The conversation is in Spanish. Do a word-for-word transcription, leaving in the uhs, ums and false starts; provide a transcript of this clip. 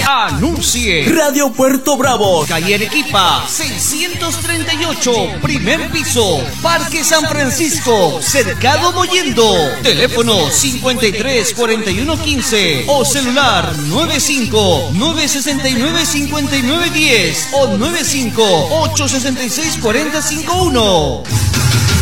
Anuncie. Radio Puerto Bravo, calle Arequipa, seiscientos treinta y ocho, primer piso, Parque San Francisco, Cercado Mollendo. Teléfono cincuenta y tres, cuarenta y uno, quince o celular nueve cinco, nueve seis nueve, cinco nueve uno cero o nueve cinco, ocho seis seis, cuatro cero cinco uno.